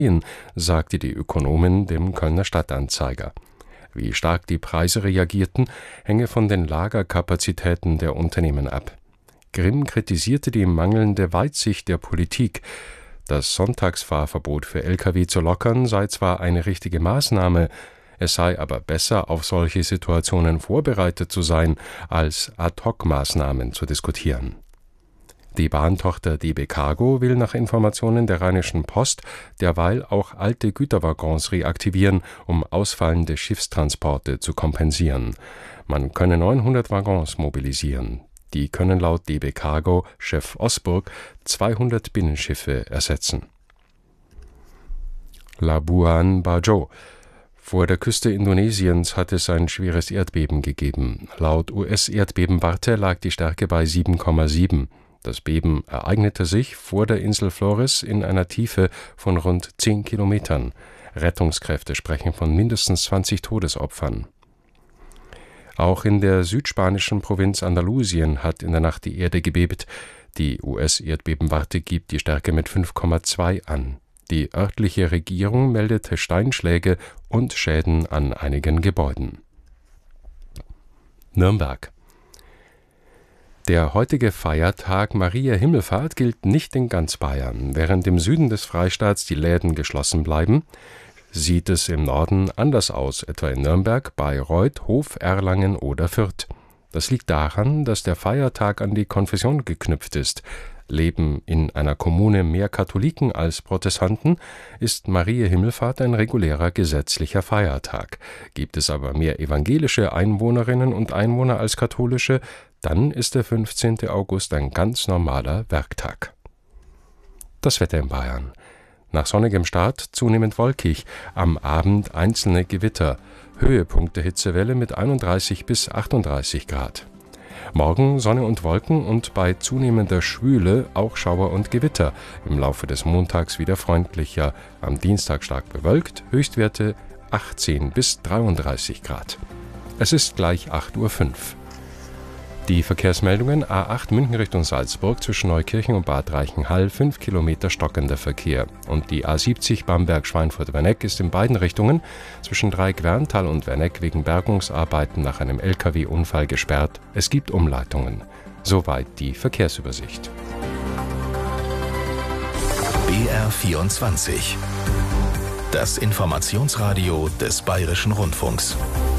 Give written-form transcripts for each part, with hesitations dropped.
sagte die Ökonomin dem Kölner Stadtanzeiger. Wie stark die Preise reagierten, hänge von den Lagerkapazitäten der Unternehmen ab. Grimm kritisierte die mangelnde Weitsicht der Politik. Das Sonntagsfahrverbot für Lkw zu lockern sei zwar eine richtige Maßnahme, es sei aber besser, auf solche Situationen vorbereitet zu sein, als Ad-hoc-Maßnahmen zu diskutieren. Die Bahntochter DB Cargo will nach Informationen der Rheinischen Post derweil auch alte Güterwaggons reaktivieren, um ausfallende Schiffstransporte zu kompensieren. Man könne 900 Waggons mobilisieren. Die können laut DB Cargo-Chef Osburg 200 Binnenschiffe ersetzen. Labuan Bajo. Vor der Küste Indonesiens hat es ein schweres Erdbeben gegeben. Laut US-Erdbebenwarte lag die Stärke bei 7,7. Das Beben ereignete sich vor der Insel Flores in einer Tiefe von rund 10 Kilometern. Rettungskräfte sprechen von mindestens 20 Todesopfern. Auch in der südspanischen Provinz Andalusien hat in der Nacht die Erde gebebt. Die US-Erdbebenwarte gibt die Stärke mit 5,2 an. Die örtliche Regierung meldete Steinschläge und Schäden an einigen Gebäuden. Nürnberg. Der heutige Feiertag Maria Himmelfahrt gilt nicht in ganz Bayern. Während im Süden des Freistaats die Läden geschlossen bleiben, sieht es im Norden anders aus, etwa in Nürnberg, Bayreuth, Hof, Erlangen oder Fürth. Das liegt daran, dass der Feiertag an die Konfession geknüpft ist. Leben in einer Kommune mehr Katholiken als Protestanten, ist Maria Himmelfahrt ein regulärer gesetzlicher Feiertag. Gibt es aber mehr evangelische Einwohnerinnen und Einwohner als katholische, dann ist der 15. August ein ganz normaler Werktag. Das Wetter in Bayern. Nach sonnigem Start zunehmend wolkig, am Abend einzelne Gewitter. Höhepunkt der Hitzewelle mit 31 bis 38 Grad. Morgen Sonne und Wolken und bei zunehmender Schwüle auch Schauer und Gewitter. Im Laufe des Montags wieder freundlicher. Am Dienstag stark bewölkt, Höchstwerte 18 bis 33 Grad. Es ist gleich 8:05 Uhr. Die Verkehrsmeldungen: A8 München Richtung Salzburg zwischen Neukirchen und Bad Reichenhall 5 Kilometer stockender Verkehr. Und die A70 Bamberg-Schweinfurt-Werneck ist in beiden Richtungen zwischen Dreieck-Werntal und Werneck wegen Bergungsarbeiten nach einem Lkw-Unfall gesperrt. Es gibt Umleitungen. Soweit die Verkehrsübersicht. BR24. Das Informationsradio des Bayerischen Rundfunks.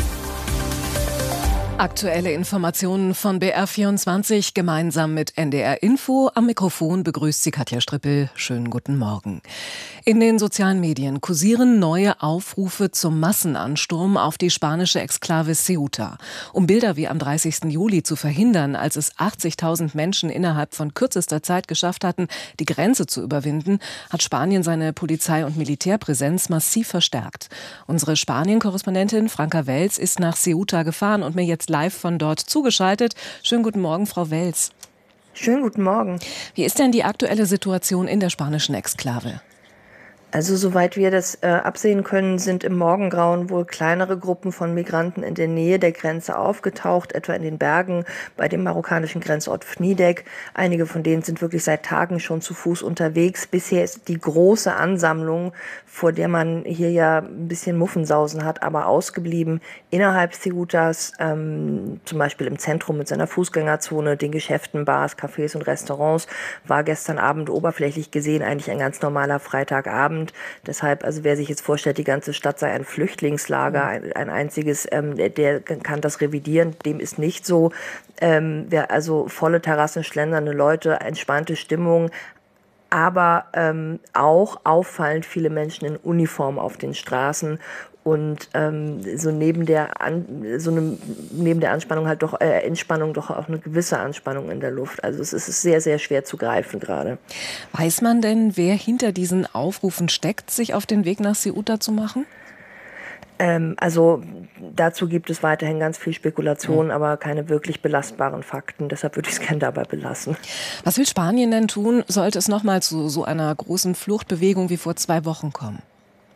Aktuelle Informationen von BR24 gemeinsam mit NDR Info. Am Mikrofon begrüßt sie Katja Strippel. Schönen guten Morgen. In den sozialen Medien kursieren neue Aufrufe zum Massenansturm auf die spanische Exklave Ceuta. Um Bilder wie am 30. Juli zu verhindern, als es 80.000 Menschen innerhalb von kürzester Zeit geschafft hatten, die Grenze zu überwinden, hat Spanien seine Polizei- und Militärpräsenz massiv verstärkt. Unsere Spanien-Korrespondentin Franka Wels ist nach Ceuta gefahren und mir jetzt live von dort zugeschaltet. Schönen guten Morgen, Frau Wels. Schönen guten Morgen. Wie ist denn die aktuelle Situation in der spanischen Exklave? Also soweit wir das absehen können, sind im Morgengrauen wohl kleinere Gruppen von Migranten in der Nähe der Grenze aufgetaucht, etwa in den Bergen bei dem marokkanischen Grenzort Fnidek. Einige von denen sind wirklich seit Tagen schon zu Fuß unterwegs. Bisher ist die große Ansammlung, vor der man hier ja ein bisschen Muffensausen hat, aber ausgeblieben. Innerhalb Ceutas, zum Beispiel im Zentrum mit seiner Fußgängerzone, den Geschäften, Bars, Cafés und Restaurants, war gestern Abend oberflächlich gesehen eigentlich ein ganz normaler Freitagabend. Deshalb, also wer sich jetzt vorstellt, die ganze Stadt sei ein Flüchtlingslager, ein einziges, der kann das revidieren, dem ist nicht so. Also volle Terrassen, schlendernde Leute, entspannte Stimmung, aber auch auffallend viele Menschen in Uniform auf den Straßen. Und neben der Anspannung halt doch Entspannung doch auch eine gewisse Anspannung in der Luft. Also es ist sehr, sehr schwer zu greifen gerade. Weiß man denn, wer hinter diesen Aufrufen steckt, sich auf den Weg nach Ceuta zu machen? Also dazu gibt es weiterhin ganz viel Spekulation, aber keine wirklich belastbaren Fakten. Deshalb würde ich es gerne dabei belassen. Was will Spanien denn tun, sollte es nochmal zu so einer großen Fluchtbewegung wie vor 2 Wochen kommen?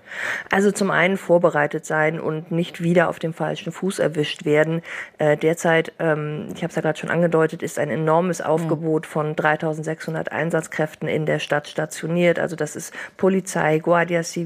Also zum einen vorbereitet sein und nicht wieder auf dem falschen Fuß erwischt werden. Derzeit, ich habe es ja gerade schon angedeutet, ist ein enormes Aufgebot von 3.600 Einsatzkräften in der Stadt stationiert. Also das ist Polizei, Guardia Civil,